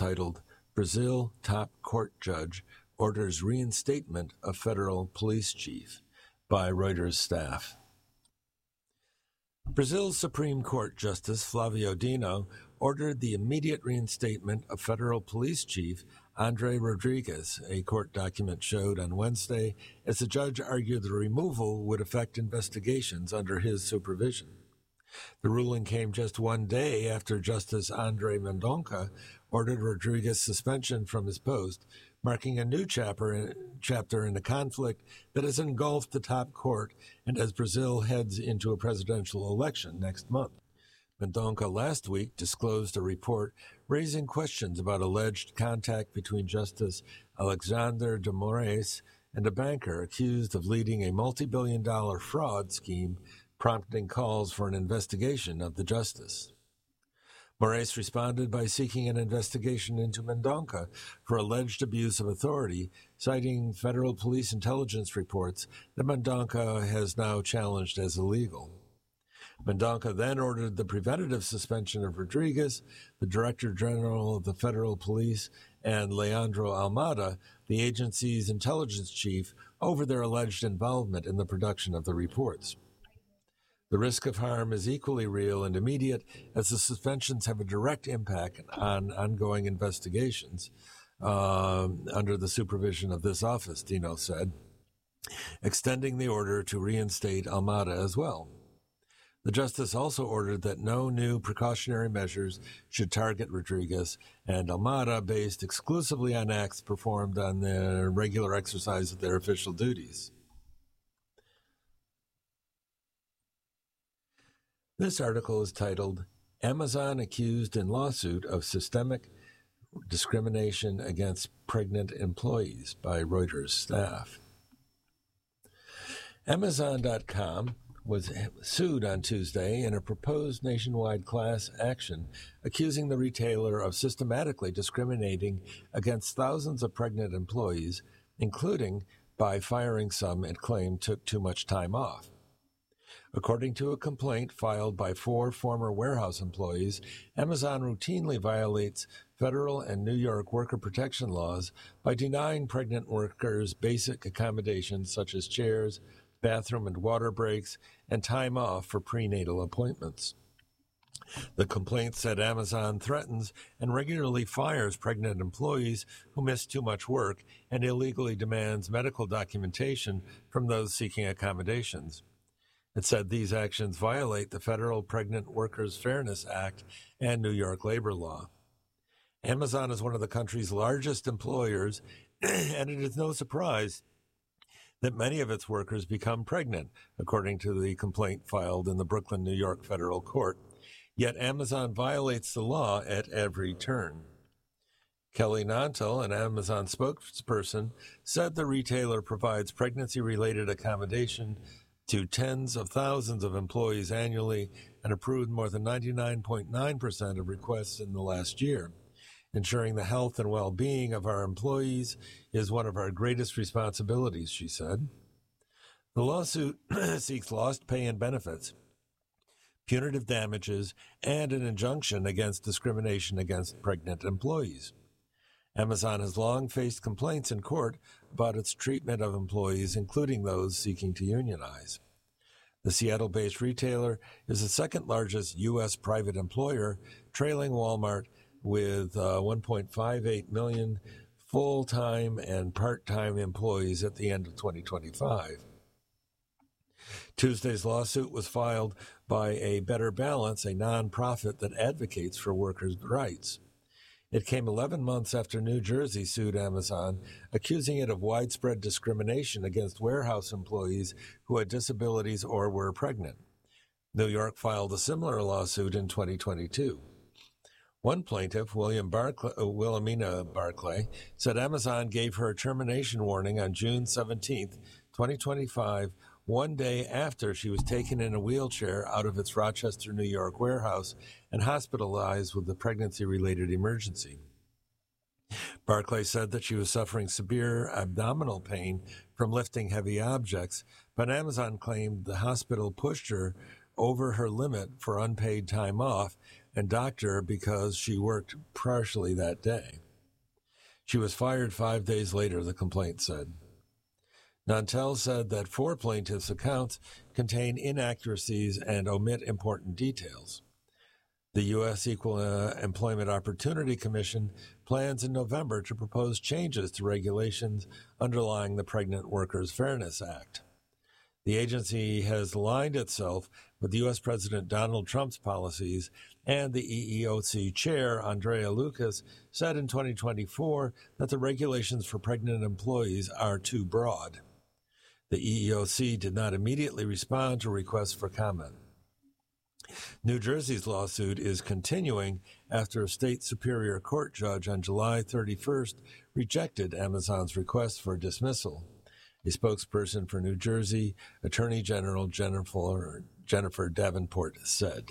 titled Brazil Top Court Judge Orders Reinstatement of Federal Police Chief by Reuters staff. Brazil's Supreme Court Justice Flávio Dino ordered the immediate reinstatement of federal police chief André Rodrigues, a court document showed on Wednesday, as the judge argued the removal would affect investigations under his supervision. The ruling came just one day after Justice André Mendonça ordered Rodrigues' suspension from his post, marking a new chapter in a conflict that has engulfed the top court and as Brazil heads into a presidential election next month. Mendonça last week disclosed a report raising questions about alleged contact between Justice Alexandre de Moraes and a banker accused of leading a multi-billion-dollar fraud scheme, prompting calls for an investigation of the justice. Moraes responded by seeking an investigation into Mendonça for alleged abuse of authority, citing federal police intelligence reports that Mendonça has now challenged as illegal. Mendonça then ordered the preventative suspension of Rodrigues, the Director General of the Federal Police, and Leandro Almada, the agency's intelligence chief, over their alleged involvement in the production of the reports. The risk of harm is equally real and immediate, as the suspensions have a direct impact on ongoing investigations under the supervision of this office, Dino said, extending the order to reinstate Almada as well. The justice also ordered that no new precautionary measures should target Rodrigues and Almada based exclusively on acts performed on the regular exercise of their official duties. This article is titled, Amazon Accused in Lawsuit of Systemic Discrimination Against Pregnant Employees by Reuters staff. Amazon.com was sued on Tuesday in a proposed nationwide class action accusing the retailer of systematically discriminating against thousands of pregnant employees, including by firing some it claimed took too much time off. According to a complaint filed by 4 former warehouse employees, Amazon routinely violates federal and New York worker protection laws by denying pregnant workers basic accommodations such as chairs, bathroom and water breaks, and time off for prenatal appointments. The complaint said Amazon threatens and regularly fires pregnant employees who miss too much work and illegally demands medical documentation from those seeking accommodations. It said these actions violate the Federal Pregnant Workers Fairness Act and New York labor law. Amazon is one of the country's largest employers, and it is no surprise that many of its workers become pregnant, according to the complaint filed in the Brooklyn, New York federal court. Yet Amazon violates the law at every turn. Kelly Nantel, an Amazon spokesperson, said the retailer provides pregnancy-related accommodation to tens of thousands of employees annually and approved more than 99.9% of requests in the last year. Ensuring the health and well-being of our employees is one of our greatest responsibilities, she said. The lawsuit seeks lost pay and benefits, punitive damages, and an injunction against discrimination against pregnant employees. Amazon has long faced complaints in court about its treatment of employees, including those seeking to unionize. The Seattle-based retailer is the second largest U.S. private employer, trailing Walmart with 1.58 million full-time and part-time employees at the end of 2025. Tuesday's lawsuit was filed by A Better Balance, a nonprofit that advocates for workers' rights. It came 11 months after New Jersey sued Amazon, accusing it of widespread discrimination against warehouse employees who had disabilities or were pregnant. New York filed a similar lawsuit in 2022. One plaintiff, Wilhelmina Barclay, said Amazon gave her a termination warning on June 17, 2025, one day after she was taken in a wheelchair out of its Rochester, New York warehouse and hospitalized with a pregnancy-related emergency. Barclay said that she was suffering severe abdominal pain from lifting heavy objects, but Amazon claimed the hospital pushed her over her limit for unpaid time off, and doctor because she worked partially that day. She was fired 5 days later, the complaint said. Nantel said that 4 plaintiffs' accounts contain inaccuracies and omit important details. The U.S. Equal Employment Opportunity Commission plans in November to propose changes to regulations underlying the Pregnant Workers Fairness Act. The agency has aligned itself with U.S. President Donald Trump's policies, and the EEOC chair, Andrea Lucas, said in 2024 that the regulations for pregnant employees are too broad. The EEOC did not immediately respond to requests for comment. New Jersey's lawsuit is continuing after a state superior court judge on July 31st rejected Amazon's request for dismissal. A spokesperson for New Jersey Attorney General Jennifer Davenport said.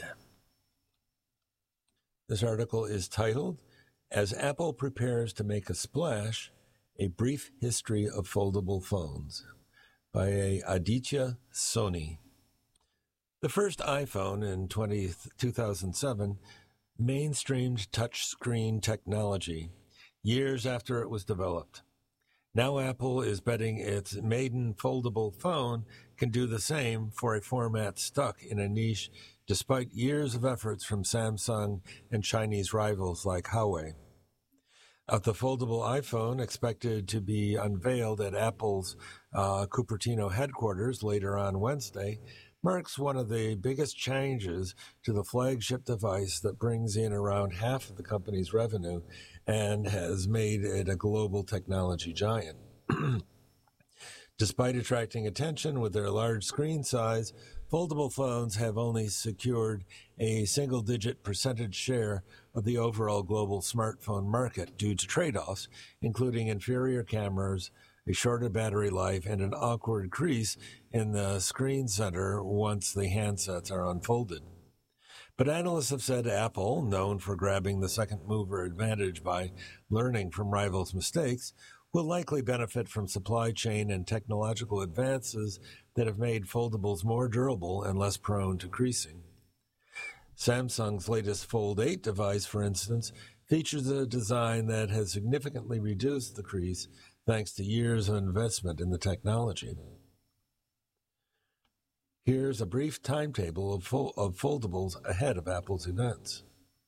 This article is titled, As Apple Prepares to Make a Splash, A Brief History of Foldable Phones, by Aditya Soni. The first iPhone in 2007 mainstreamed touchscreen technology years after it was developed. Now Apple is betting its maiden foldable phone can do the same for a format stuck in a niche despite years of efforts from Samsung and Chinese rivals like Huawei. Of the foldable iPhone expected to be unveiled at Apple's Cupertino headquarters later on Wednesday, marks one of the biggest changes to the flagship device that brings in around half of the company's revenue and has made it a global technology giant. Despite attracting attention with their large screen size, foldable phones have only secured a single-digit percentage share of the overall global smartphone market due to trade-offs, including inferior cameras, a shorter battery life, and an awkward crease in the screen center once the handsets are unfolded. But analysts have said Apple, known for grabbing the second-mover advantage by learning from rivals' mistakes, will likely benefit from supply chain and technological advances that have made foldables more durable and less prone to creasing. Samsung's latest Fold 8 device, for instance, features a design that has significantly reduced the crease thanks to years of investment in the technology. Here's a brief timetable of foldables ahead of Apple's events.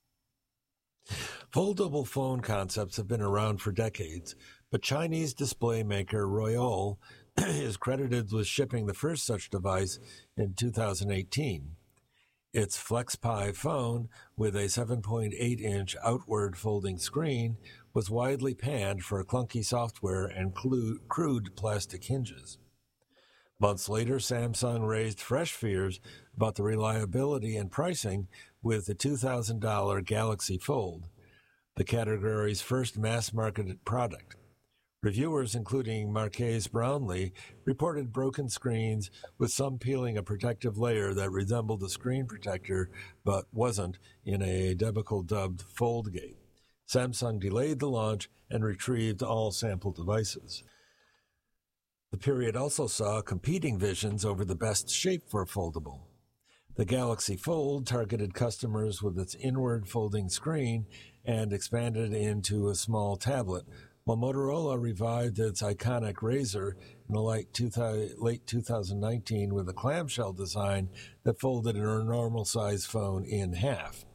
Foldable phone concepts have been around for decades, but Chinese display maker Royole is credited with shipping the first such device in 2018. Its FlexPi phone, with a 7.8-inch outward folding screen, was widely panned for clunky software and crude plastic hinges. Months later, Samsung raised fresh fears about the reliability and pricing with the $2,000 Galaxy Fold, the category's first mass-marketed product. Reviewers, including Marques Brownlee, reported broken screens, with some peeling a protective layer that resembled a screen protector but wasn't in a debacle dubbed Foldgate. Samsung delayed the launch and retrieved all sample devices. The period also saw competing visions over the best shape for a foldable. The Galaxy Fold targeted customers with its inward folding screen and expanded into a small tablet, while Motorola revived its iconic Razr in the late 2019 with a clamshell design that folded a normal-sized phone in half.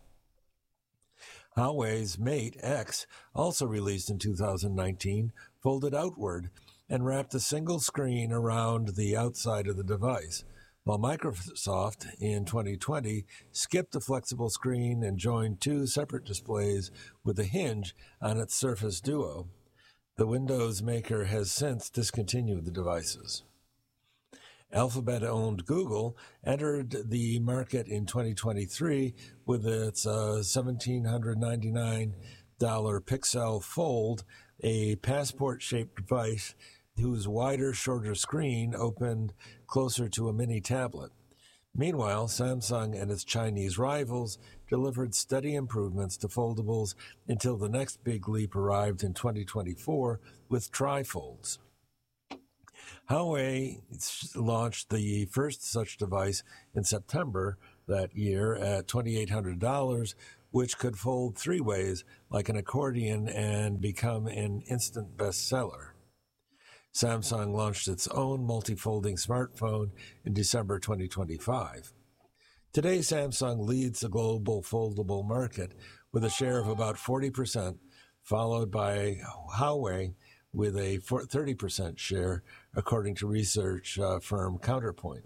Huawei's Mate X, also released in 2019, folded outward and wrapped a single screen around the outside of the device, while Microsoft in 2020 skipped the flexible screen and joined two separate displays with a hinge on its Surface Duo. The Windows maker has since discontinued the devices. Alphabet-owned Google entered the market in 2023 with its $1,799 Pixel Fold, a passport-shaped device whose wider, shorter screen opened closer to a mini tablet. Meanwhile, Samsung and its Chinese rivals delivered steady improvements to foldables until the next big leap arrived in 2024 with trifolds. Huawei launched the first such device in September that year at $2,800, which could fold three ways like an accordion and become an instant bestseller. Samsung launched its own multi-folding smartphone in December 2025. Today, Samsung leads the global foldable market with a share of about 40%, followed by Huawei with a 30% share, according to research firm Counterpoint.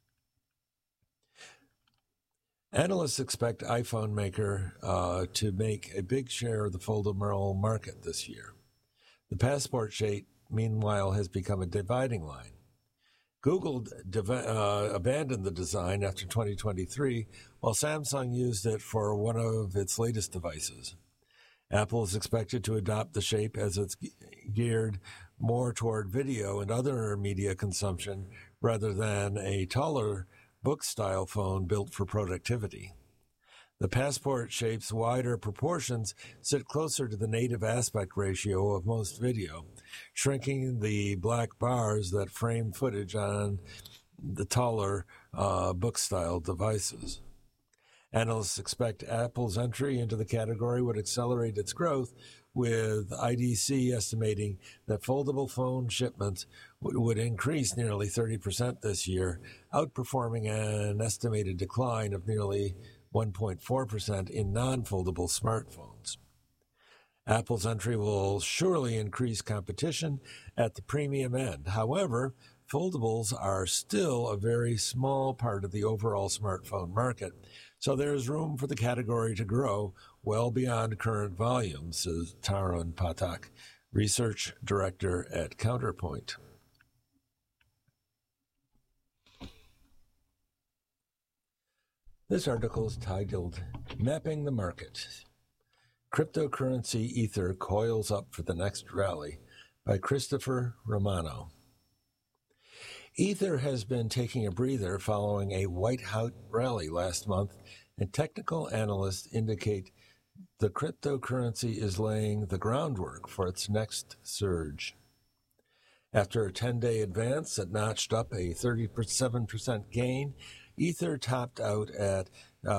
Analysts expect iPhone maker to make a big share of the foldable market this year. The Passport shape, meanwhile, has become a dividing line. Google abandoned the design after 2023, while Samsung used it for one of its latest devices. Apple is expected to adopt the shape as it's geared more toward video and other media consumption rather than a taller book-style phone built for productivity. The Passport shape's wider proportions sit closer to the native aspect ratio of most video, shrinking the black bars that frame footage on the taller book-style devices. Analysts expect Apple's entry into the category would accelerate its growth, with IDC estimating that foldable phone shipments would increase nearly 30% this year, outperforming an estimated decline of nearly 1.4% in non-foldable smartphones. Apple's entry will surely increase competition at the premium end. However, foldables are still a very small part of the overall smartphone market, so there is room for the category to grow well beyond current volumes, says Tarun Pathak, research director at Counterpoint. This article is titled, Mapping the Market. Cryptocurrency Ether Coils Up for the Next Rally by Christopher Romano. Ether has been taking a breather following a white-hot rally last month, and technical analysts indicate the cryptocurrency is laying the groundwork for its next surge. After a 10-day advance that notched up a 37% gain, Ether topped out at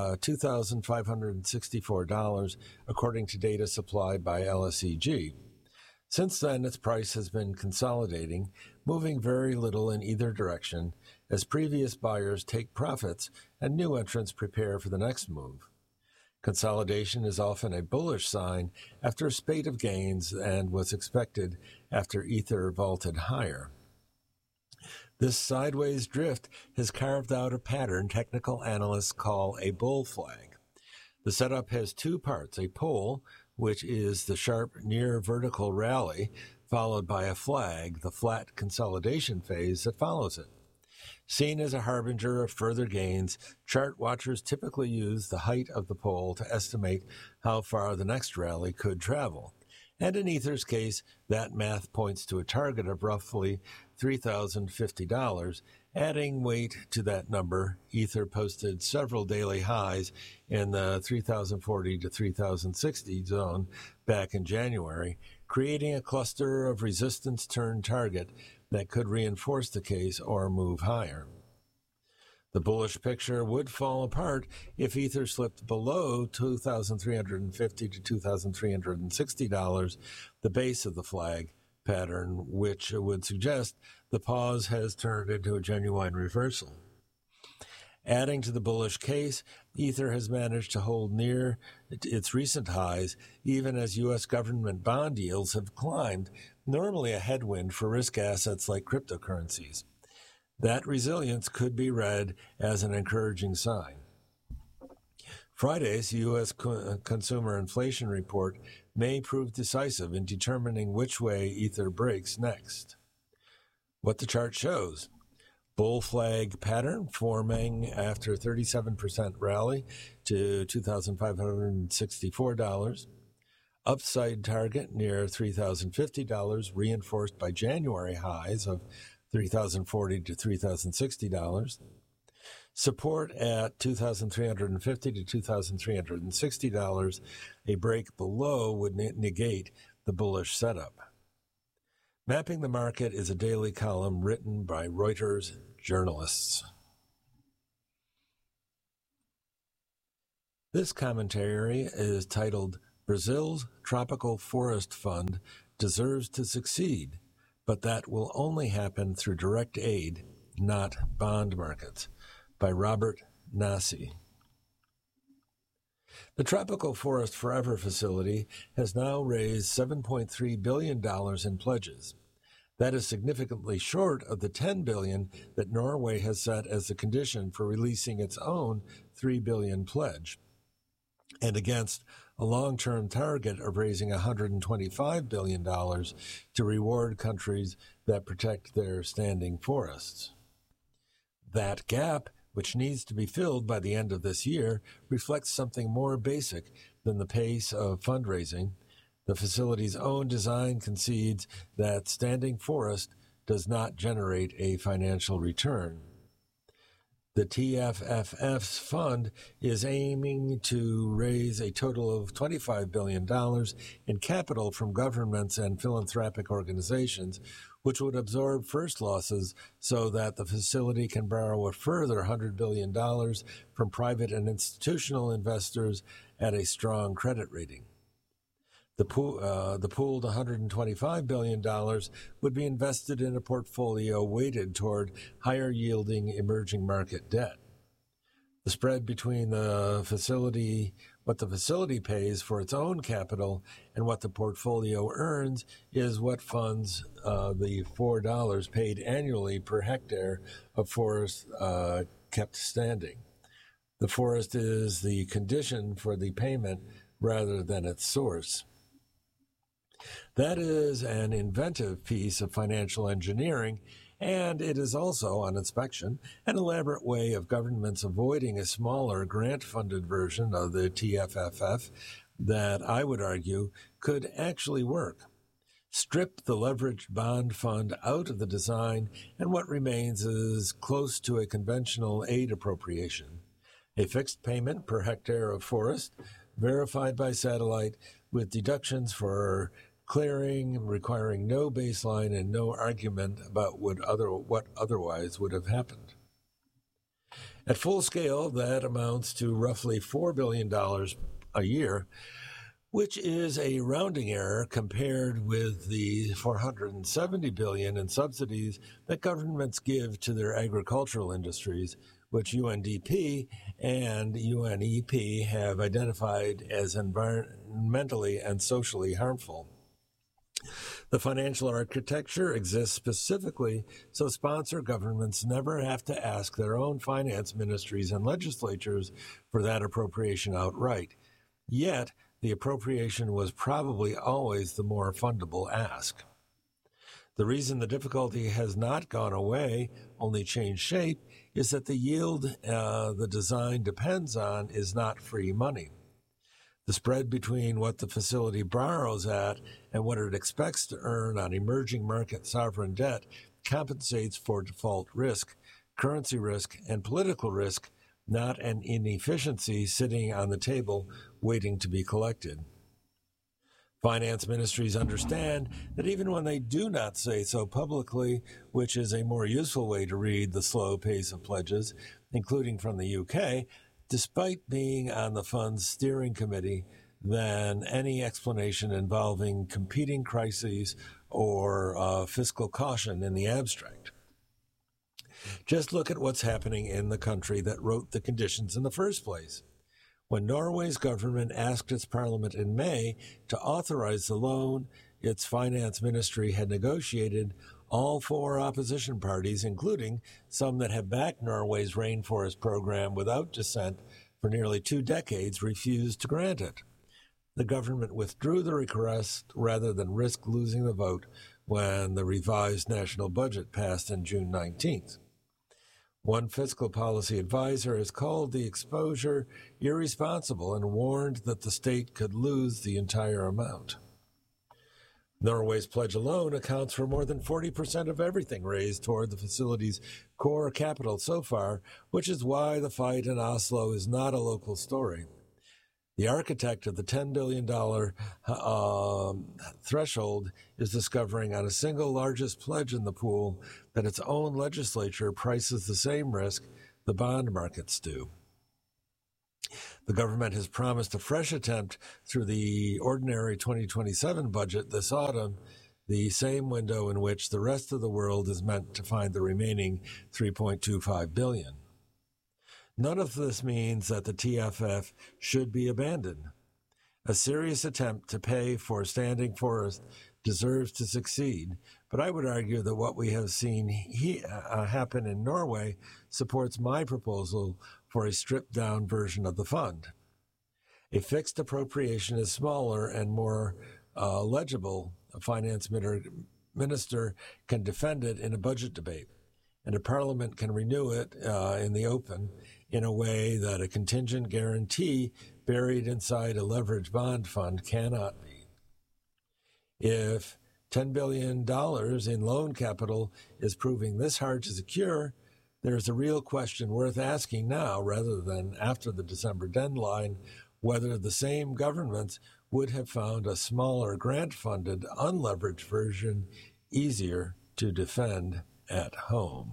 $2,564, according to data supplied by LSEG. Since then, its price has been consolidating, moving very little in either direction, as previous buyers take profits and new entrants prepare for the next move. Consolidation is often a bullish sign after a spate of gains and was expected after Ether vaulted higher. This sideways drift has carved out a pattern technical analysts call a bull flag. The setup has two parts, a pole, which is the sharp near vertical rally, followed by a flag, the flat consolidation phase that follows it. Seen as a harbinger of further gains, chart watchers typically use the height of the pole to estimate how far the next rally could travel. And in Ether's case, that math points to a target of roughly $3,050. Adding weight to that number, Ether posted several daily highs in the 3,040 to 3,060 zone back in January, creating a cluster of resistance turn target that could reinforce the case or move higher. The bullish picture would fall apart if Ether slipped below $2,350 to $2,360, the base of the flag pattern, which would suggest the pause has turned into a genuine reversal. Adding to the bullish case, Ether has managed to hold near its recent highs, even as U.S. government bond yields have climbed, normally a headwind for risk assets like cryptocurrencies. That resilience could be read as an encouraging sign. Friday's U.S. consumer inflation report may prove decisive in determining which way Ether breaks next. What the chart shows: bull flag pattern forming after 37% rally to $2,564. Upside target near $3,050, reinforced by January highs of $3,040 to $3,060. Support at $2,350 to $2,360. A break below would negate the bullish setup. Mapping the Market is a daily column written by Reuters journalists. This commentary is titled Brazil's Tropical Forest Fund Deserves to Succeed, but that will only happen through direct aid, not bond markets, by Robert Nasi. The Tropical Forest Forever facility has now raised $7.3 billion in pledges. That is significantly short of the $10 billion that Norway has set as the condition for releasing its own $3 billion pledge, and against a long-term target of raising $125 billion to reward countries that protect their standing forests. That gap, which needs to be filled by the end of this year, reflects something more basic than the pace of fundraising. The facility's own design concedes that standing forest does not generate a financial return. The TFFF's fund is aiming to raise a total of $25 billion in capital from governments and philanthropic organizations, which would absorb first losses so that the facility can borrow a further $100 billion from private and institutional investors at a strong credit rating. The pooled $125 billion would be invested in a portfolio weighted toward higher-yielding emerging market debt. The spread between what the facility pays for its own capital and what the portfolio earns is what funds the $4 paid annually per hectare of forest kept standing. The forest is the condition for the payment rather than its source. That is an inventive piece of financial engineering, and it is also, on inspection, an elaborate way of governments avoiding a smaller grant-funded version of the TFFF that, I would argue, could actually work. Strip the leveraged bond fund out of the design, and what remains is close to a conventional aid appropriation. A fixed payment per hectare of forest, verified by satellite, with deductions for clearing, requiring no baseline and no argument about what otherwise would have happened. At full scale, that amounts to roughly $4 billion a year, which is a rounding error compared with the $470 billion in subsidies that governments give to their agricultural industries, which UNDP and UNEP have identified as environmentally and socially harmful. The financial architecture exists specifically so sponsor governments never have to ask their own finance ministries and legislatures for that appropriation outright. Yet, the appropriation was probably always the more fundable ask. The reason the difficulty has not gone away, only changed shape, is that the yield the design depends on is not free money. The spread between what the facility borrows at and what it expects to earn on emerging market sovereign debt compensates for default risk, currency risk, and political risk, not an inefficiency sitting on the table waiting to be collected. Finance ministries understand that even when they do not say so publicly, which is a more useful way to read the slow pace of pledges, including from the UK, despite being on the fund's steering committee, than any explanation involving competing crises or fiscal caution in the abstract. Just look at what's happening in the country that wrote the conditions in the first place. When Norway's government asked its parliament in May to authorize the loan, its finance ministry had negotiated. All four opposition parties, including some that have backed Norway's rainforest program without dissent for nearly 2 decades, refused to grant it. The government withdrew the request rather than risk losing the vote when the revised national budget passed on June 19th. One fiscal policy advisor has called the exposure irresponsible and warned that the state could lose the entire amount. Norway's pledge alone accounts for more than 40% of everything raised toward the facility's core capital so far, which is why the fight in Oslo is not a local story. The architect of the $10 billion threshold is discovering on a single largest pledge in the pool that its own legislature prices the same risk the bond markets do. The government has promised a fresh attempt through the ordinary 2027 budget this autumn, the same window in which the rest of the world is meant to find the remaining $3.25 billion. None of this means that the TFF should be abandoned. A serious attempt to pay for standing forest deserves to succeed, but I would argue that what we have seen happen in Norway supports my proposal for a stripped-down version of the fund. A fixed appropriation is smaller and more legible. A finance minister can defend it in a budget debate, and a parliament can renew it in the open in a way that a contingent guarantee buried inside a leveraged bond fund cannot be. If $10 billion in loan capital is proving this hard to secure, there's a real question worth asking now rather than after the December deadline whether the same governments would have found a smaller grant-funded, unleveraged version easier to defend at home.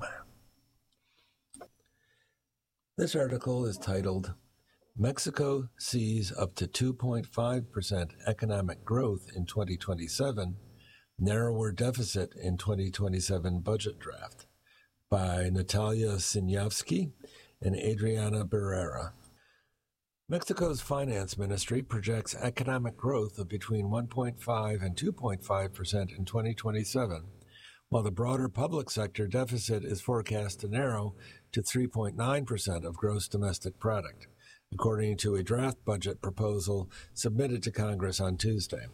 This article is titled, Mexico Sees Up to 2.5% Economic Growth in 2027, Narrower Deficit in 2027 Budget Draft, by Natalia Sinyavsky and Adriana Barrera. Mexico's finance ministry projects economic growth of between 1.5 and 2.5% in 2027, while the broader public sector deficit is forecast to narrow to 3.9% of gross domestic product, according to a draft budget proposal submitted to Congress on Tuesday.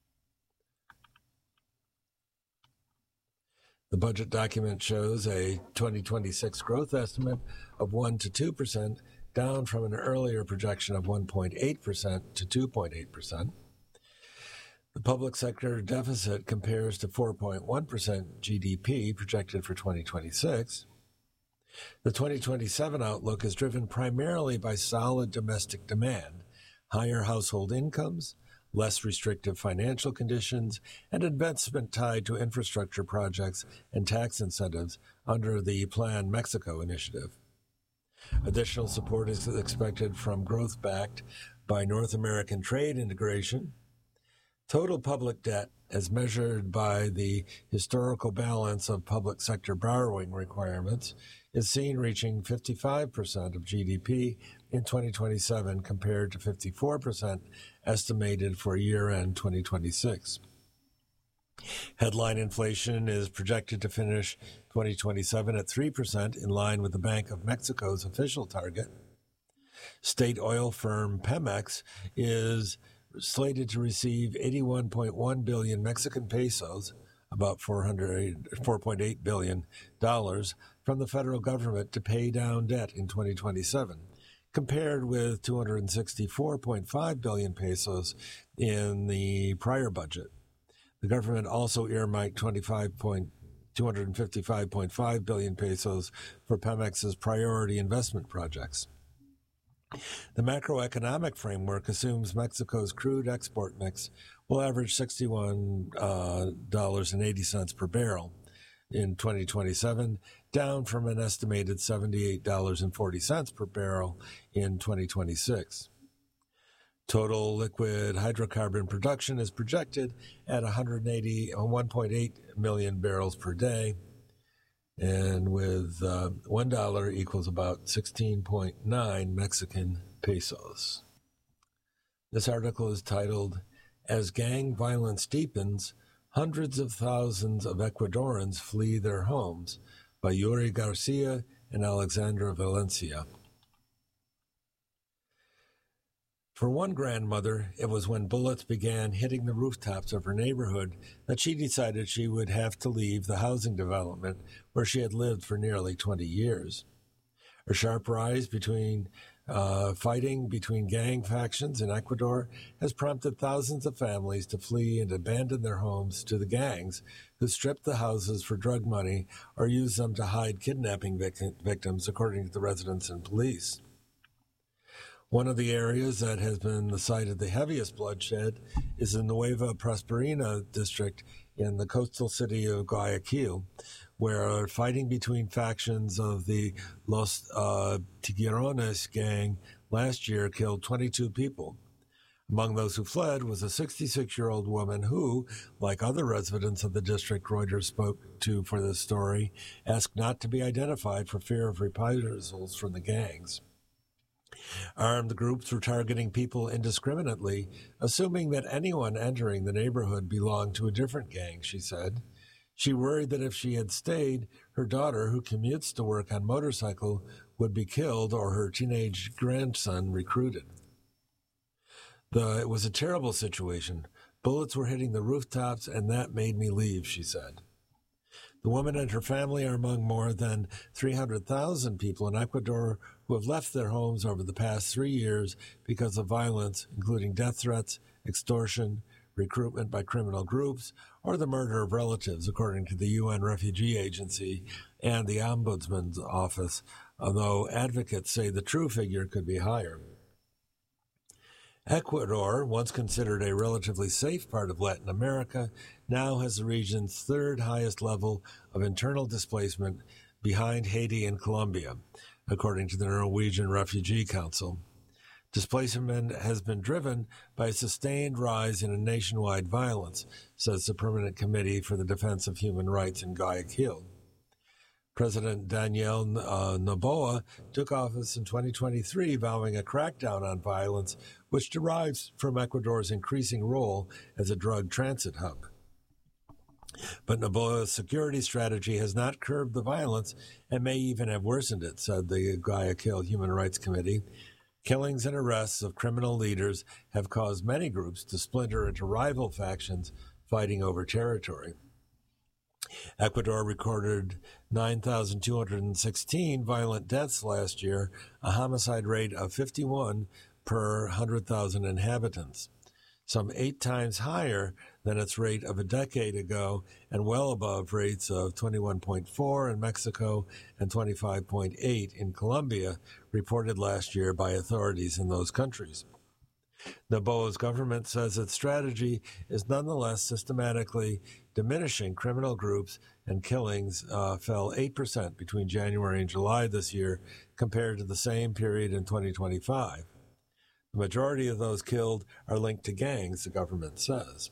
The budget document shows a 2026 growth estimate of 1 to 2%, down from an earlier projection of 1.8% to 2.8%. The public sector deficit compares to 4.1% GDP projected for 2026. The 2027 outlook is driven primarily by solid domestic demand, higher household incomes, less restrictive financial conditions, and investment tied to infrastructure projects and tax incentives under the Plan Mexico initiative. Additional support is expected from growth backed by North American trade integration. Total public debt, as measured by the historical balance of public sector borrowing requirements, is seen reaching 55% of GDP in 2027 compared to 54% estimated for year-end 2026. Headline inflation is projected to finish 2027 at 3%, in line with the Bank of Mexico's official target. State oil firm Pemex is slated to receive 81.1 billion Mexican pesos, about $4.8 billion, from the federal government to pay down debt in 2027, compared with 264.5 billion pesos in the prior budget. The government also earmarked 255.5 billion pesos for Pemex's priority investment projects. The macroeconomic framework assumes Mexico's crude export mix will average $61.80 per barrel in 2027, down from an estimated $78.40 per barrel in 2026. Total liquid hydrocarbon production is projected at 1.8 million barrels per day, and with $1 equals about 16.9 Mexican pesos. This article is titled, As Gang Violence Deepens, Hundreds of Thousands of Ecuadorians Flee Their Homes, by Yuri Garcia and Alexandra Valencia. For one grandmother, it was when bullets began hitting the rooftops of her neighborhood that she decided she would have to leave the housing development where she had lived for nearly 20 years. A sharp rise between fighting between gang factions in Ecuador has prompted thousands of families to flee and abandon their homes to the gangs, who strip the houses for drug money or use them to hide kidnapping victims, according to the residents and police. One of the areas that has been the site of the heaviest bloodshed is the Nueva Prosperina district in the coastal city of Guayaquil, where fighting between factions of the Los Tiguerones gang last year killed 22 people. Among those who fled was a 66-year-old woman who, like other residents of the district Reuters spoke to for this story, asked not to be identified for fear of reprisals from the gangs. Armed groups were targeting people indiscriminately, assuming that anyone entering the neighborhood belonged to a different gang, she said. She worried that if she had stayed, her daughter, who commutes to work on motorcycle, would be killed or her teenage grandson recruited. It was a terrible situation. Bullets were hitting the rooftops, and that made me leave, she said. The woman and her family are among more than 300,000 people in Ecuador who have left their homes over the past 3 years because of violence, including death threats, extortion, recruitment by criminal groups, or the murder of relatives, according to the UN Refugee Agency and the Ombudsman's Office, although advocates say the true figure could be higher. Ecuador, once considered a relatively safe part of Latin America, now has the region's third highest level of internal displacement behind Haiti and Colombia, according to the Norwegian Refugee Council. Displacement has been driven by a sustained rise in nationwide violence, says the Permanent Committee for the Defense of Human Rights in Guayaquil. President Daniel Noboa took office in 2023, vowing a crackdown on violence, which derives from Ecuador's increasing role as a drug transit hub. But Noboa's security strategy has not curbed the violence and may even have worsened it, said the Guayaquil Human Rights Committee. Killings and arrests of criminal leaders have caused many groups to splinter into rival factions fighting over territory. Ecuador recorded 9,216 violent deaths last year, a homicide rate of 51 per 100,000 inhabitants, some 8 times higher than its rate of a decade ago and well above rates of 21.4 in Mexico and 25.8 in Colombia, reported last year by authorities in those countries. Noboa's government says its strategy is nonetheless systematically diminishing criminal groups, and killings fell 8% between January and July this year compared to the same period in 2025. The majority of those killed are linked to gangs, the government says.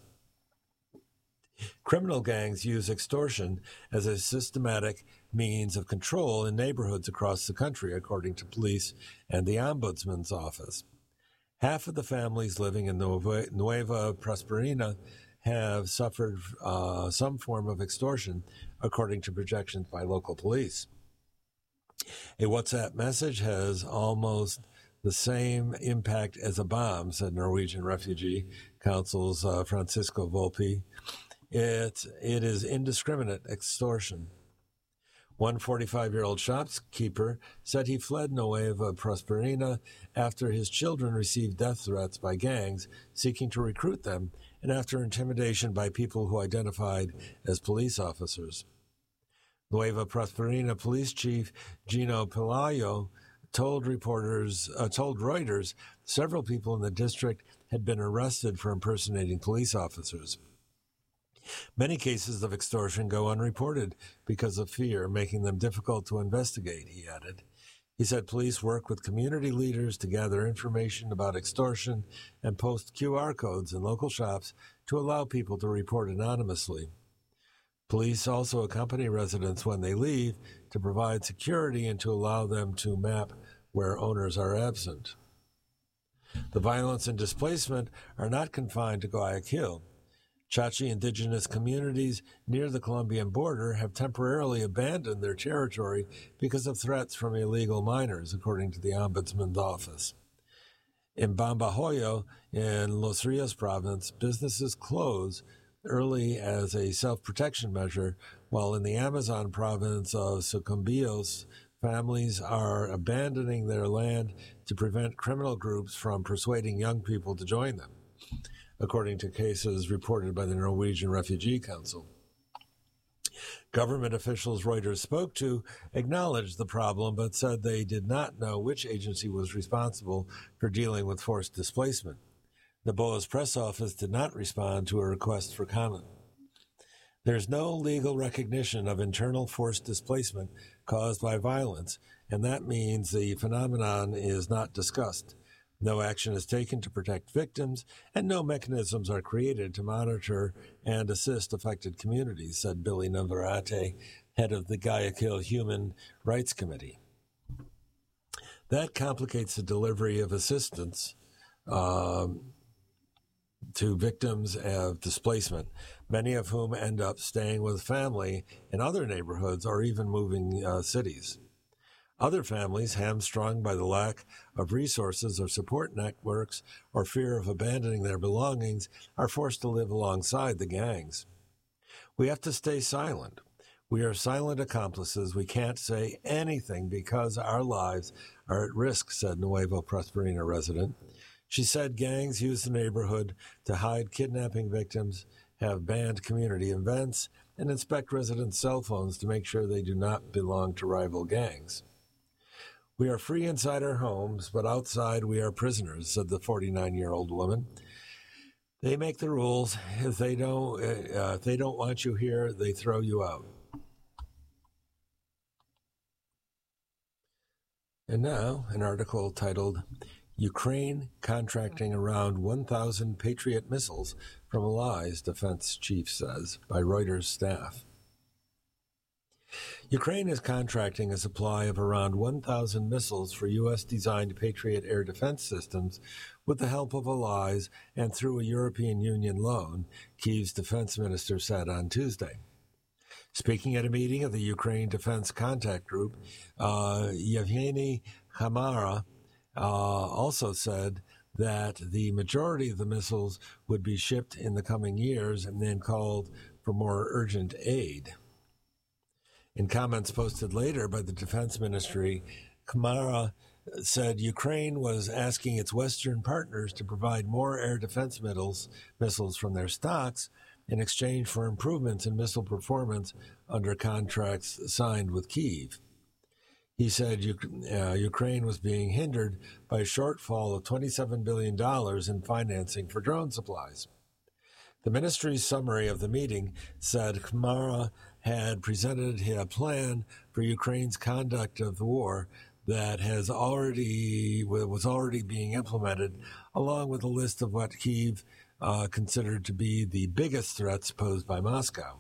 Criminal gangs use extortion as a systematic means of control in neighborhoods across the country, according to police and the Ombudsman's Office. Half of the families living in Nueva Prosperina have suffered some form of extortion, according to projections by local police. A WhatsApp message has almost the same impact as a bomb, said Norwegian Refugee Council's Francisco Volpi. It is indiscriminate extortion. One 45-year-old shopkeeper said he fled Nueva Prosperina after his children received death threats by gangs seeking to recruit them and after intimidation by people who identified as police officers. Nueva Prosperina Police Chief Gino Pelayo told Reuters several people in the district had been arrested for impersonating police officers. Many cases of extortion go unreported because of fear, making them difficult to investigate, he added. He said police work with community leaders to gather information about extortion and post QR codes in local shops to allow people to report anonymously. Police also accompany residents when they leave to provide security and to allow them to map where owners are absent. The violence and displacement are not confined to Guayaquil. Chachi indigenous communities near the Colombian border have temporarily abandoned their territory because of threats from illegal miners, according to the Ombudsman's Office. In Bambahoyo, in Los Rios province, businesses close early as a self-protection measure, while in the Amazon province of Sucumbíos, families are abandoning their land to prevent criminal groups from persuading young people to join them, according to cases reported by the Norwegian Refugee Council. Government officials Reuters spoke to acknowledged the problem, but said they did not know which agency was responsible for dealing with forced displacement. Noboa's press office did not respond to a request for comment. There's no legal recognition of internal forced displacement caused by violence, and that means the phenomenon is not discussed. No action is taken to protect victims, and no mechanisms are created to monitor and assist affected communities, said Billy Navarrete, head of the Guayaquil Human Rights Committee. That complicates the delivery of assistance to victims of displacement, many of whom end up staying with family in other neighborhoods or even moving cities. Other families, hamstrung by the lack of resources or support networks or fear of abandoning their belongings, are forced to live alongside the gangs. We have to stay silent. We are silent accomplices. We can't say anything because our lives are at risk, said Nuevo Prosperino resident. She said gangs use the neighborhood to hide kidnapping victims, have banned community events, and inspect residents' cell phones to make sure they do not belong to rival gangs. We are free inside our homes, but outside we are prisoners, said the 49-year-old woman. They make the rules. If they don't want you here, they throw you out. And now, an article titled, Ukraine Contracting Around 1,000 Patriot Missiles from Allies, Defense Chief Says, by Reuters staff. Ukraine is contracting a supply of around 1,000 missiles for U.S.-designed Patriot air defense systems with the help of allies and through a European Union loan, Kyiv's defense minister said on Tuesday. Speaking at a meeting of the Ukraine Defense Contact Group, Yevgeny Khamara also said that the majority of the missiles would be shipped in the coming years and then called for more urgent aid. In comments posted later by the Defense Ministry, Khamara said Ukraine was asking its Western partners to provide more air defense missiles from their stocks in exchange for improvements in missile performance under contracts signed with Kyiv. He said Ukraine was being hindered by a shortfall of $27 billion in financing for drone supplies. The ministry's summary of the meeting said Khamara had presented a plan for Ukraine's conduct of the war that was already being implemented, along with a list of what Kyiv considered to be the biggest threats posed by Moscow.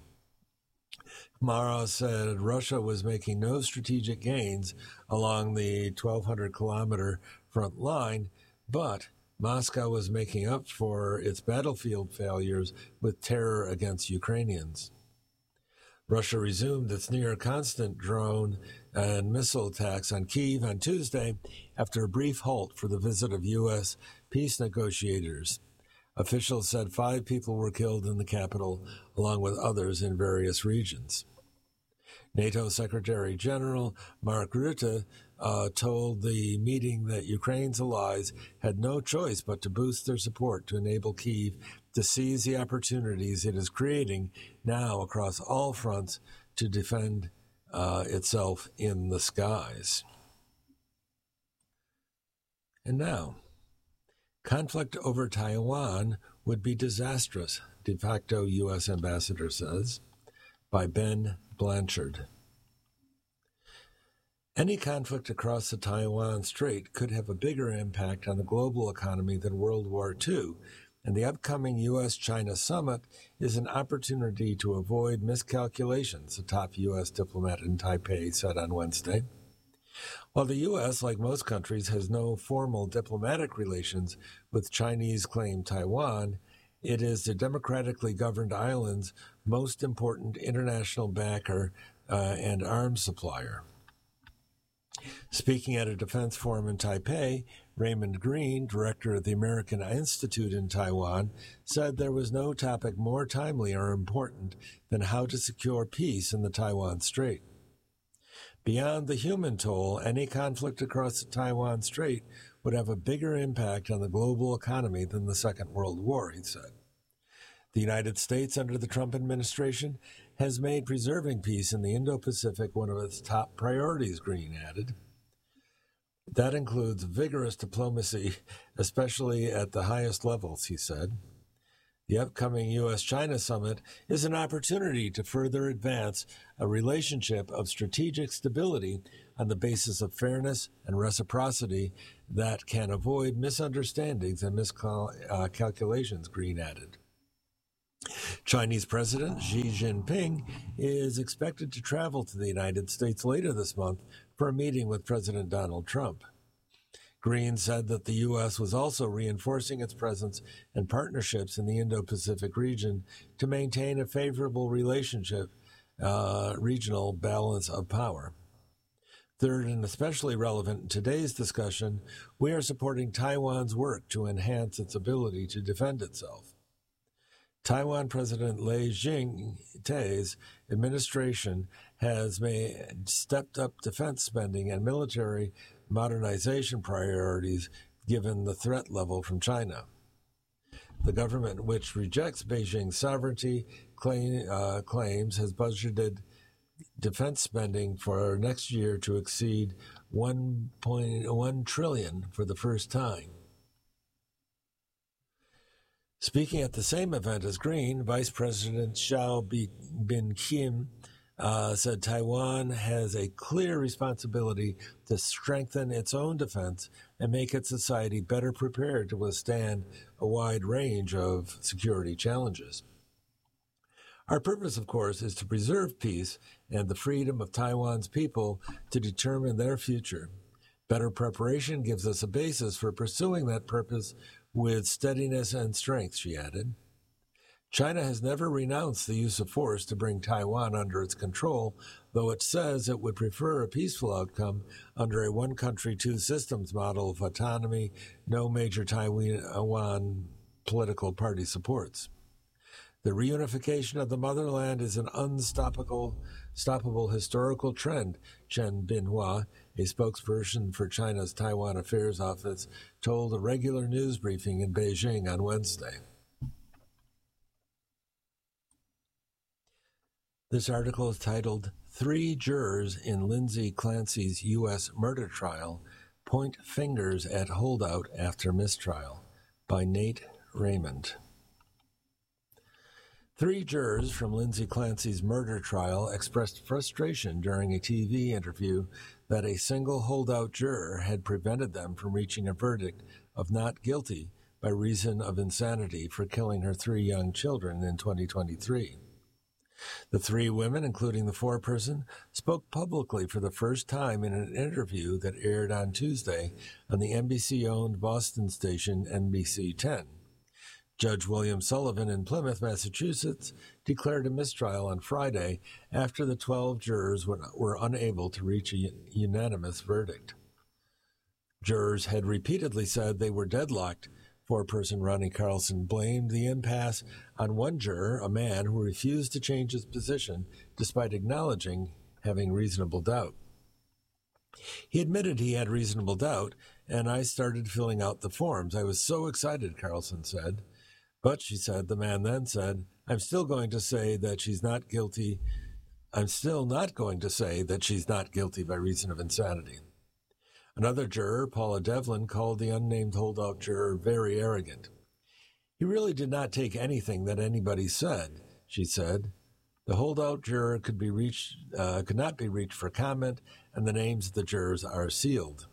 Khamara said Russia was making no strategic gains along the 1,200-kilometer front line, but Moscow was making up for its battlefield failures with terror against Ukrainians. Russia resumed its near-constant drone and missile attacks on Kyiv on Tuesday after a brief halt for the visit of U.S. peace negotiators. Officials said 5 people were killed in the capital, along with others in various regions. NATO Secretary General Mark Rutte told the meeting that Ukraine's allies had no choice but to boost their support to enable Kyiv to seize the opportunities it is creating now across all fronts to defend itself in the skies. And now, conflict over Taiwan would be disastrous, de facto U.S. ambassador says, by Ben Blanchard. Any conflict across the Taiwan Strait could have a bigger impact on the global economy than World War II, and the upcoming U.S.-China summit is an opportunity to avoid miscalculations, a top U.S. diplomat in Taipei said on Wednesday. While the U.S., like most countries, has no formal diplomatic relations with Chinese-claimed Taiwan, it is the democratically governed island's most important international backer and arms supplier. Speaking at a defense forum in Taipei, Raymond Green, director of the American Institute in Taiwan, said there was no topic more timely or important than how to secure peace in the Taiwan Strait. Beyond the human toll, any conflict across the Taiwan Strait would have a bigger impact on the global economy than the Second World War, he said. The United States, under the Trump administration, has made preserving peace in the Indo-Pacific one of its top priorities, Green added. That includes vigorous diplomacy, especially at the highest levels, he said. The upcoming U.S.-China summit is an opportunity to further advance a relationship of strategic stability on the basis of fairness and reciprocity that can avoid misunderstandings and miscalculations, Green added. Chinese President Xi Jinping is expected to travel to the United States later this month for a meeting with President Donald Trump. Green said that the U.S. was also reinforcing its presence and partnerships in the Indo-Pacific region to maintain a favorable regional balance of power. Third, and especially relevant in today's discussion, we are supporting Taiwan's work to enhance its ability to defend itself. Taiwan President Lai Ching-te's administration has stepped up defense spending and military modernization priorities given the threat level from China. The government, which rejects Beijing's sovereignty claims, has budgeted defense spending for next year to exceed $1.1 trillion for the first time. Speaking at the same event as Green, Vice President Xiao Bin-Kim said Taiwan has a clear responsibility to strengthen its own defense and make its society better prepared to withstand a wide range of security challenges. Our purpose, of course, is to preserve peace and the freedom of Taiwan's people to determine their future. Better preparation gives us a basis for pursuing that purpose with steadiness and strength, she added. China has never renounced the use of force to bring Taiwan under its control, though it says it would prefer a peaceful outcome under a one-country, two-systems model of autonomy no major Taiwan political party supports. The reunification of the motherland is an unstoppable historical trend, Chen Binhua, a spokesperson for China's Taiwan Affairs Office, told a regular news briefing in Beijing on Wednesday. This article is titled, 3 Jurors in Lindsay Clancy's U.S. Murder Trial Point Fingers at Holdout After Mistrial, by Nate Raymond. 3 jurors from Lindsay Clancy's murder trial expressed frustration during a TV interview that a single holdout juror had prevented them from reaching a verdict of not guilty by reason of insanity for killing her 3 young children in 2023. The 3 women, including the foreperson, spoke publicly for the first time in an interview that aired on Tuesday on the NBC-owned Boston station NBC 10. Judge William Sullivan in Plymouth, Massachusetts, declared a mistrial on Friday after the 12 jurors were unable to reach a unanimous verdict. Jurors had repeatedly said they were deadlocked. Foreperson Ronnie Carlson blamed the impasse on one juror, a man who refused to change his position despite acknowledging having reasonable doubt. He admitted he had reasonable doubt, and I started filling out the forms. I was so excited, Carlson said. But, she said, the man then said, I'm still not going to say that she's not guilty by reason of insanity. Another juror, Paula Devlin, called the unnamed holdout juror very arrogant. He really did not take anything that anybody said, she said. The holdout juror could not be reached for comment, and the names of the jurors are sealed.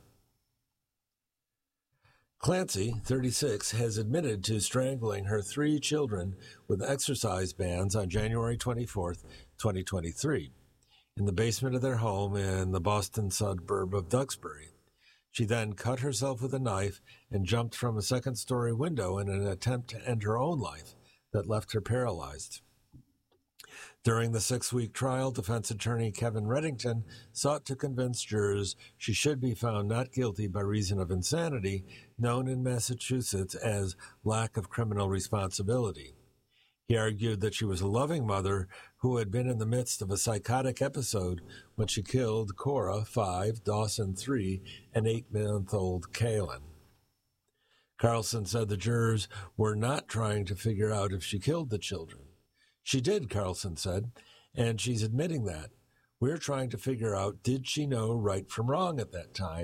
Clancy, 36, has admitted to strangling her 3 children with exercise bands on January 24, 2023, in the basement of their home in the Boston suburb of Duxbury. She then cut herself with a knife and jumped from a second-story window in an attempt to end her own life that left her paralyzed. During the 6-week trial, defense attorney Kevin Reddington sought to convince jurors she should be found not guilty by reason of insanity, known in Massachusetts as lack of criminal responsibility. He argued that she was a loving mother who had been in the midst of a psychotic episode when she killed Cora, 5, Dawson, 3, and 8-month-old Kaylin. Carlson said the jurors were not trying to figure out if she killed the children. She did, Carlson said, and she's admitting that. We're trying to figure out, did she know right from wrong at that time,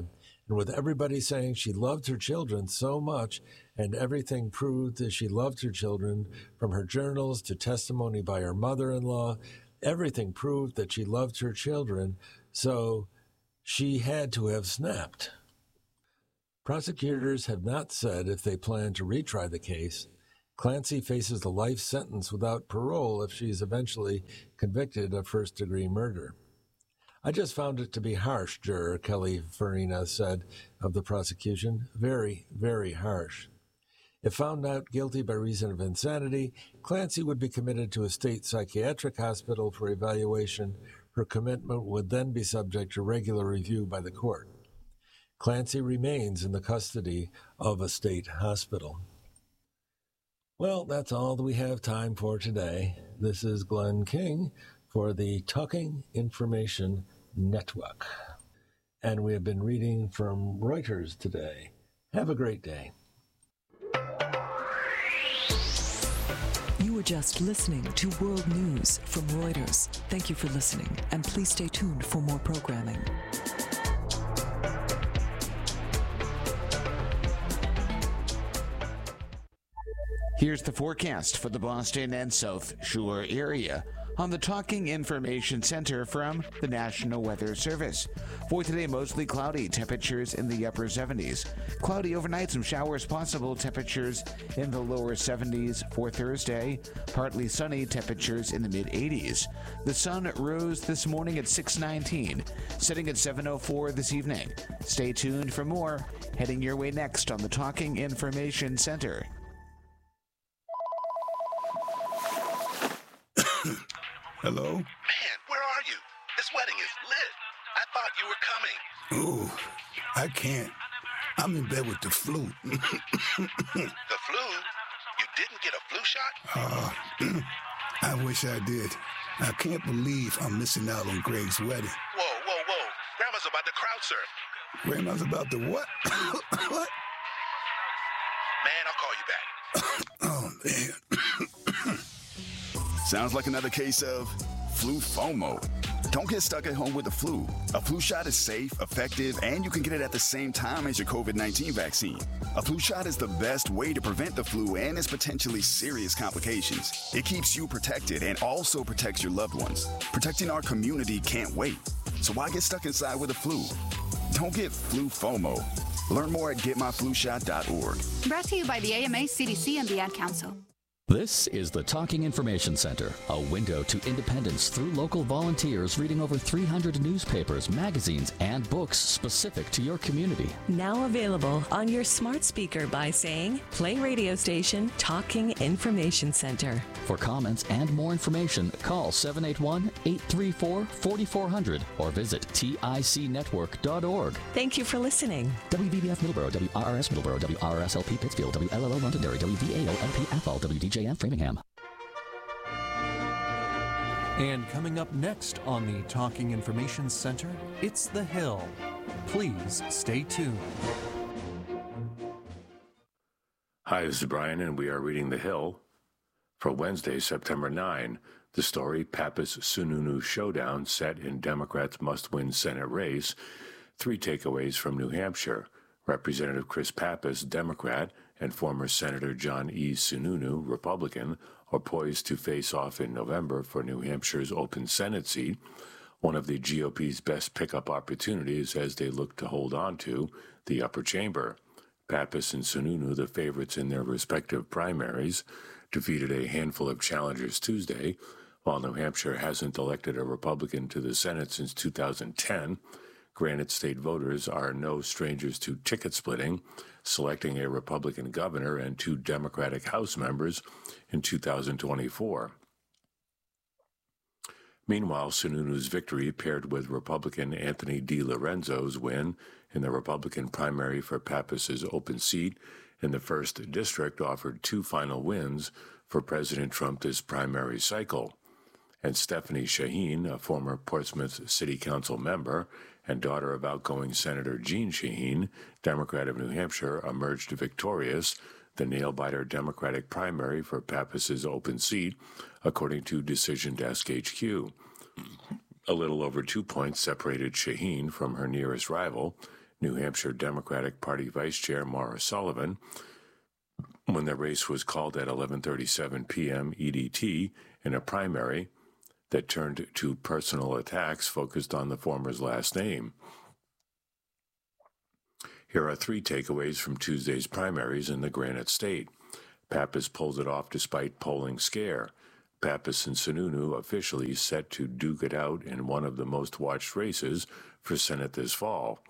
And with everybody saying she loved her children so much, and everything proved that she loved her children, from her journals to testimony by her mother-in-law, everything proved that she loved her children, so she had to have snapped. Prosecutors have not said if they plan to retry the case. Clancy faces a life sentence without parole if she is eventually convicted of first-degree murder. I just found it to be harsh, juror Kelly Farina said of the prosecution. Very, very harsh. If found not guilty by reason of insanity, Clancy would be committed to a state psychiatric hospital for evaluation. Her commitment would then be subject to regular review by the court. Clancy remains in the custody of a state hospital. Well, that's all that we have time for today. This is Glenn King for the Talking Information Network. And we have been reading from Reuters today. Have a great day. You were just listening to World News from Reuters. Thank you for listening, and please stay tuned for more programming. Here's the forecast for the Boston and South Shore area on the Talking Information Center from the National Weather Service. For today, mostly cloudy, temperatures in the upper 70s. Cloudy overnight, some showers possible, temperatures in the lower 70s. For Thursday, partly sunny, temperatures in the mid-80s. The sun rose this morning at 6:19, setting at 7:04 this evening. Stay tuned for more. Heading your way next on the Talking Information Center. Hello? Man, where are you? This wedding is lit. I thought you were coming. Ooh, I can't. I'm in bed with the flu. The flu? You didn't get a flu shot? I wish I did. I can't believe I'm missing out on Greg's wedding. Whoa. Grandma's about to crowd surf. Grandma's about to what? What? Man, I'll call you back. Oh, man. Sounds like another case of flu FOMO. Don't get stuck at home with the flu. A flu shot is safe, effective, and you can get it at the same time as your COVID-19 vaccine. A flu shot is the best way to prevent the flu and its potentially serious complications. It keeps you protected and also protects your loved ones. Protecting our community can't wait. So why get stuck inside with the flu? Don't get flu FOMO. Learn more at getmyflushot.org. Brought to you by the AMA, CDC, and the Ad Council. This is the Talking Information Center, a window to independence through local volunteers reading over 300 newspapers, magazines, and books specific to your community. Now available on your smart speaker by saying, play radio station Talking Information Center. For comments and more information, call 781-834-4400 or visit ticnetwork.org. Thank you for listening. WVBF Middleborough, WRRS Middleborough, WRSLP Pittsfield, WLLO Londonderry, WVAO-LP-FL, WDJM Framingham. And coming up next on the Talking Information Center, it's The Hill. Please stay tuned. Hi, this is Brian, and we are reading The Hill for Wednesday, September 9. The story, Pappas-Sununu showdown set in Democrats' must-win Senate race. 3 takeaways from New Hampshire. Representative Chris Pappas, Democrat, and former Senator John E. Sununu, Republican, are poised to face off in November for New Hampshire's open Senate seat, one of the GOP's best pickup opportunities as they look to hold on to the upper chamber. Pappas and Sununu, the favorites in their respective primaries, defeated a handful of challengers Tuesday. While New Hampshire hasn't elected a Republican to the Senate since 2010, Granite State voters are no strangers to ticket splitting, selecting a Republican governor and 2 Democratic House members in 2024. Meanwhile, Sununu's victory, paired with Republican Anthony DiLorenzo's win in the Republican primary for Pappas's open seat in the 1st District, offered 2 final wins for President Trump this primary cycle. And Stephanie Shaheen, a former Portsmouth City Council member and daughter of outgoing Senator Jeanne Shaheen, Democrat of New Hampshire, emerged victorious the nail-biter Democratic primary for Pappas's open seat, according to Decision Desk HQ. A little over 2 points separated Shaheen from her nearest rival, New Hampshire Democratic Party Vice Chair Maura Sullivan, when the race was called at 11:37 p.m. EDT in a primary that turned to personal attacks focused on the former's last name. Here are 3 takeaways from Tuesday's primaries in the Granite State. Pappas pulls it off despite polling scare. Pappas and Sununu officially set to duke it out in one of the most watched races for Senate this fall.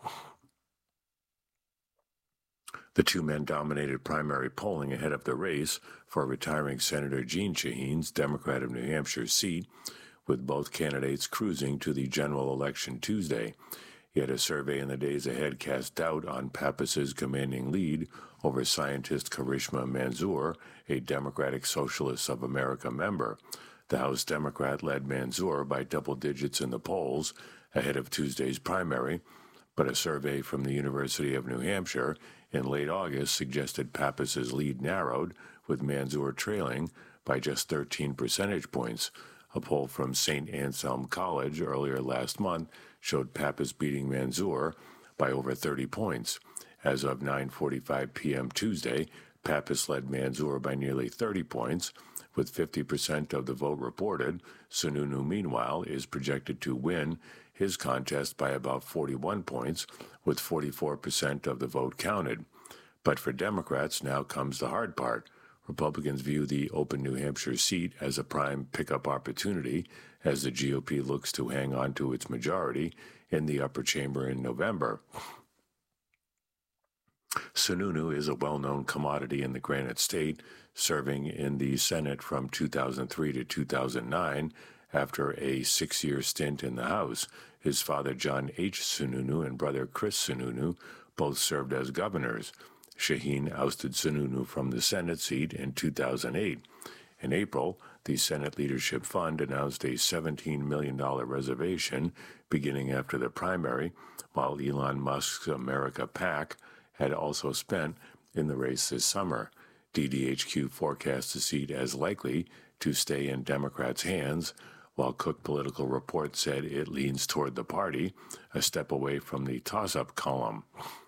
The 2 men dominated primary polling ahead of the race for retiring Senator Jeanne Shaheen's Democrat of New Hampshire seat, with both candidates cruising to the general election Tuesday. Yet a survey in the days ahead cast doubt on Pappas's commanding lead over scientist Karishma Manzoor, a Democratic Socialists of America member. The House Democrat led Manzoor by double digits in the polls ahead of Tuesday's primary, but a survey from the University of New Hampshire in late August suggested Pappas's lead narrowed, with Manzoor trailing by just 13 percentage points. A poll from St. Anselm College earlier last month showed Pappas beating Manzoor by over 30 points. As of 9:45 p.m. Tuesday, Pappas led Manzoor by nearly 30 points, with 50% of the vote reported. Sununu, meanwhile, is projected to win his contest by about 41 points, with 44% of the vote counted. But for Democrats, now comes the hard part. Republicans view the open New Hampshire seat as a prime pickup opportunity as the GOP looks to hang on to its majority in the upper chamber in November. Sununu is a well-known commodity in the Granite State, serving in the Senate from 2003 to 2009 after a 6-year stint in the House. His father, John H. Sununu, and brother Chris Sununu both served as governors. Shaheen ousted Sununu from the Senate seat in 2008. In April, the Senate Leadership Fund announced a $17 million reservation beginning after the primary, while Elon Musk's America PAC had also spent in the race this summer. DDHQ forecasts the seat as likely to stay in Democrats' hands, while Cook Political Report said it leans toward the party, a step away from the toss-up column.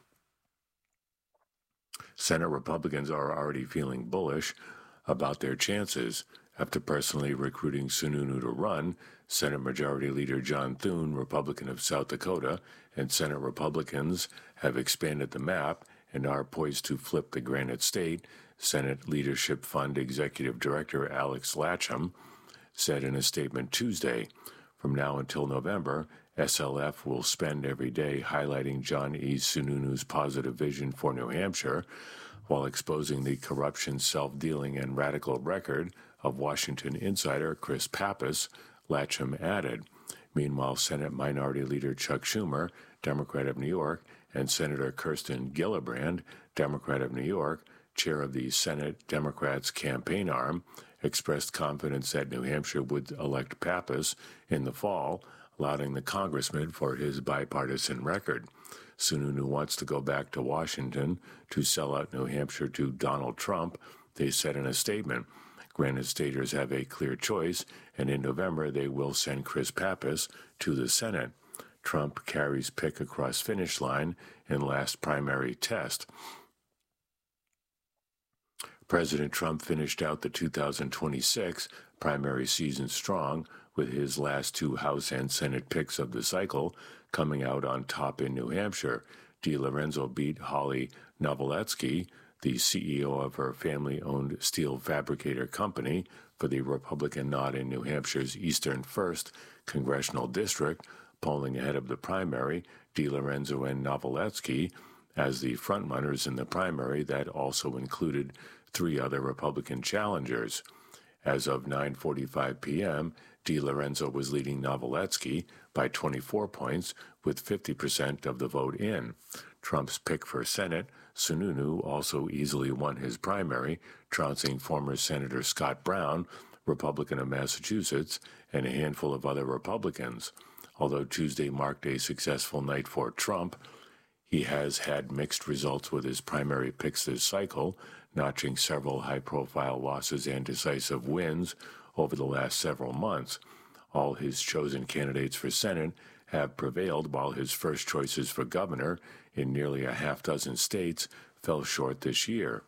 Senate Republicans are already feeling bullish about their chances. After personally recruiting Sununu to run, Senate Majority Leader John Thune, Republican of South Dakota, and Senate Republicans have expanded the map and are poised to flip the Granite State, Senate Leadership Fund Executive Director Alex Latcham said in a statement Tuesday. From now until November, SLF will spend every day highlighting John E. Sununu's positive vision for New Hampshire while exposing the corruption, self-dealing, and radical record of Washington insider Chris Pappas, Latcham added. Meanwhile, Senate Minority Leader Chuck Schumer, Democrat of New York, and Senator Kirsten Gillibrand, Democrat of New York, chair of the Senate Democrats' campaign arm, expressed confidence that New Hampshire would elect Pappas in the fall, lauding the congressman for his bipartisan record. Sununu wants to go back to Washington to sell out New Hampshire to Donald Trump, they said in a statement. Granite Staters have a clear choice, and in November they will send Chris Pappas to the Senate. Trump carries pick across finish line in last primary test. President Trump finished out the 2026 primary season strong, with his last 2 House and Senate picks of the cycle coming out on top in New Hampshire. DiLorenzo beat Holly Novoletsky, the CEO of her family-owned steel fabricator company, for the Republican nod in New Hampshire's Eastern 1st Congressional District, polling ahead of the primary, DiLorenzo and Novoletsky as the frontrunners in the primary that also included 3 other Republican challengers. As of 9:45 p.m., DiLorenzo was leading Novoletsky by 24 points, with 50% of the vote in. Trump's pick for Senate, Sununu, also easily won his primary, trouncing former Senator Scott Brown, Republican of Massachusetts, and a handful of other Republicans. Although Tuesday marked a successful night for Trump, he has had mixed results with his primary picks this cycle, notching several high-profile losses and decisive wins over the last several months. All his chosen candidates for Senate have prevailed, while his first choices for governor in nearly a half dozen states fell short this year.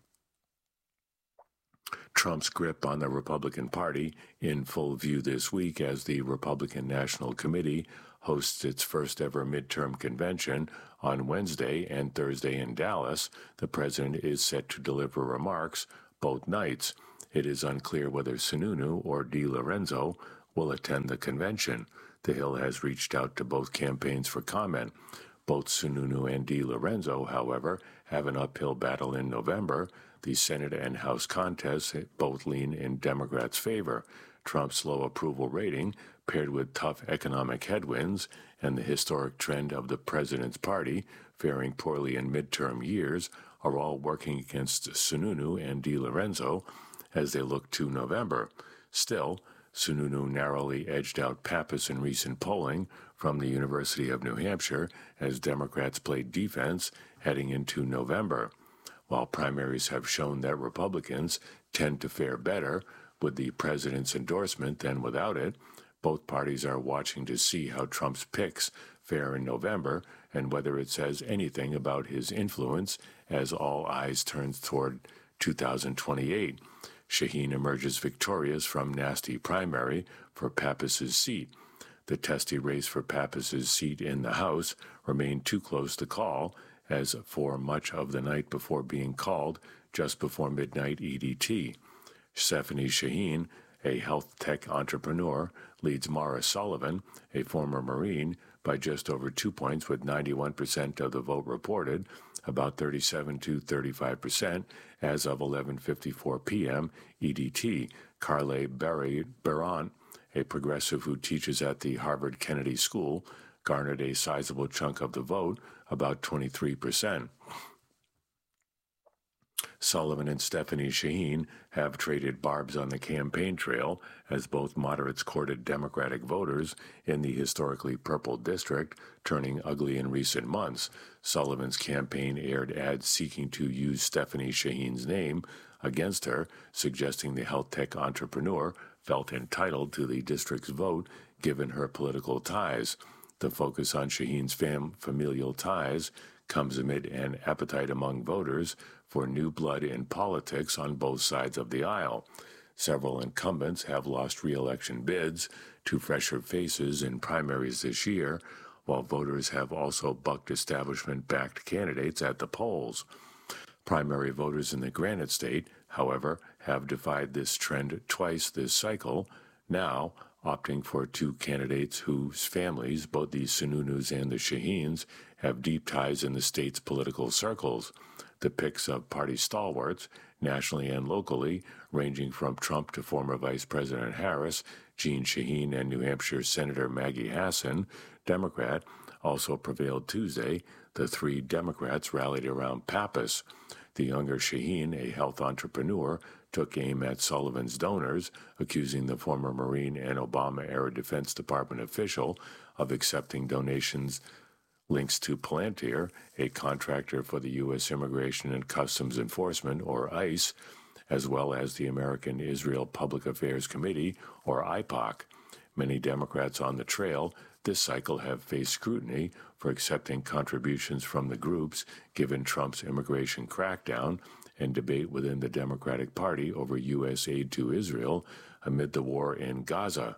Trump's grip on the Republican Party in full view this week as the Republican National Committee hosts its first ever midterm convention on Wednesday and Thursday in Dallas. The president is set to deliver remarks both nights. It is unclear whether Sununu or DiLorenzo will attend the convention. The Hill has reached out to both campaigns for comment. Both Sununu and DiLorenzo, however, have an uphill battle in November. The Senate and House contests both lean in Democrats' favor. Trump's low approval rating, paired with tough economic headwinds and the historic trend of the president's party faring poorly in midterm years, are all working against Sununu and DiLorenzo as they look to November. Still, Sununu narrowly edged out Pappas in recent polling from the University of New Hampshire as Democrats played defense heading into November. While primaries have shown that Republicans tend to fare better with the president's endorsement than without it, both parties are watching to see how Trump's picks fare in November and whether it says anything about his influence as all eyes turn toward 2028. Shaheen emerges victorious from nasty primary for Pappas's seat. The testy race for Pappas's seat in the House remained too close to call, as for much of the night before being called just before midnight EDT. Stephanie Shaheen, a health tech entrepreneur, leads Maura Sullivan, a former Marine, by just over 2 points with 91% of the vote reported, about 37 to 35% as of 11:54 p.m. EDT. Carle Barant, a progressive who teaches at the Harvard Kennedy School, garnered a sizable chunk of the vote, about 23%. Sullivan and Stephanie Shaheen have traded barbs on the campaign trail as both moderates courted Democratic voters in the historically purple district, turning ugly in recent months. Sullivan's campaign aired ads seeking to use Stephanie Shaheen's name against her, suggesting the health tech entrepreneur felt entitled to the district's vote given her political ties. The focus on Shaheen's familial ties comes amid an appetite among voters for new blood in politics on both sides of the aisle. Several incumbents have lost re-election bids to fresher faces in primaries this year, while voters have also bucked establishment-backed candidates at the polls. Primary voters in the Granite State, however, have defied this trend twice this cycle, now opting for two candidates whose families, both the Sununus and the Shaheens, have deep ties in the state's political circles. The picks of party stalwarts, nationally and locally, ranging from Trump to former Vice President Harris, Jeanne Shaheen, and New Hampshire Senator Maggie Hassan, Democrat, also prevailed Tuesday. The three Democrats rallied around Pappas. The younger Shaheen, a health entrepreneur, took aim at Sullivan's donors, accusing the former Marine and Obama-era Defense Department official of accepting donations links to Palantir, a contractor for the U.S. Immigration and Customs Enforcement, or ICE, as well as the American Israel Public Affairs Committee, or IPOC. Many Democrats on the trail this cycle have faced scrutiny for accepting contributions from the groups given Trump's immigration crackdown and debate within the Democratic Party over U.S. aid to Israel amid the war in Gaza.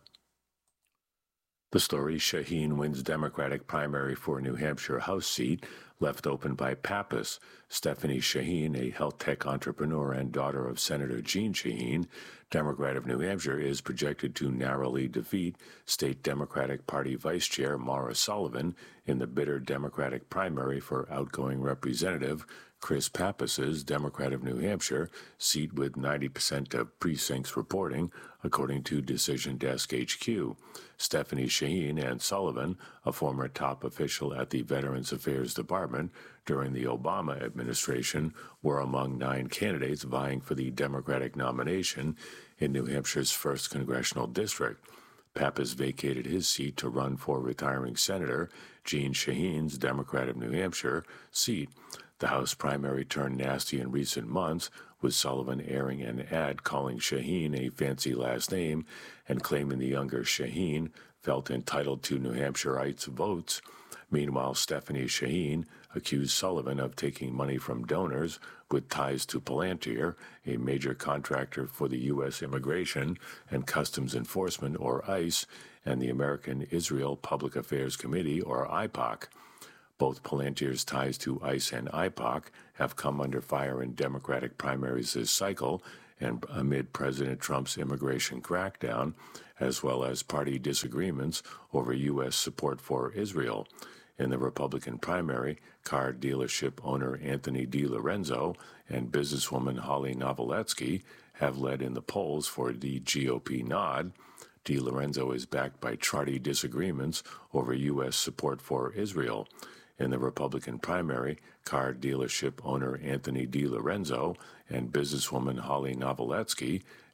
The story: Shaheen wins Democratic primary for New Hampshire House seat, left open by Pappas. Stephanie Shaheen, a health tech entrepreneur and daughter of Senator Jeanne Shaheen, Democrat of New Hampshire, is projected to narrowly defeat State Democratic Party Vice Chair Maura Sullivan in the bitter Democratic primary for outgoing Representative Chris Pappas's Democrat of New Hampshire seat, with 90% of precincts reporting, according to Decision Desk HQ. Stephanie Shaheen and Sullivan, a former top official at the Veterans Affairs Department during the Obama administration, were among 9 candidates vying for the Democratic nomination in New Hampshire's 1st congressional district. Pappas vacated his seat to run for retiring Senator Jeanne Shaheen's Democrat of New Hampshire seat. The House primary turned nasty in recent months, with Sullivan airing an ad calling Shaheen a fancy last name and claiming the younger Shaheen felt entitled to New Hampshireites' votes. Meanwhile, Stephanie Shaheen accused Sullivan of taking money from donors with ties to Palantir, a major contractor for the U.S. Immigration and Customs Enforcement, or ICE, and the American Israel Public Affairs Committee, or IPAC. Both Palantir's ties to ICE and IPAC have come under fire in Democratic primaries this cycle and amid President Trump's immigration crackdown, as well as party disagreements over U.S. support for Israel. In the Republican primary, car dealership owner Anthony DiLorenzo and businesswoman Holly Novoletsky have led in the polls for the GOP nod. DiLorenzo is backed by party disagreements over U.S. support for Israel. In the Republican primary, car dealership owner Anthony DiLorenzo and businesswoman Holly Novoletsky